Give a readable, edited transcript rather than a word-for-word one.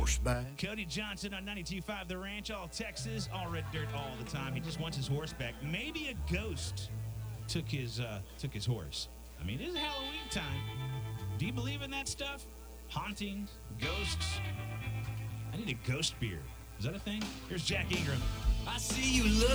horseback. Cody Johnson on 92.5 The Ranch, all Texas, all red dirt all the time. He just wants his horse back. Maybe a ghost took his horse. I mean, it is Halloween time. Do you believe in that stuff? Hauntings, ghosts. I need a ghost beer. Is that a thing? Here's Jack Ingram. I see you